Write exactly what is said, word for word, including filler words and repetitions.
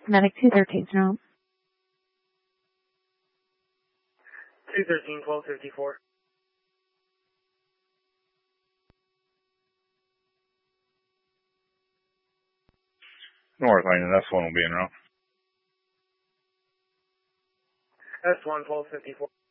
Medic two thirteen, no. two thirteen, twelve fifty-four. North Lane, and S one will be en route. S one, twelve fifty-four.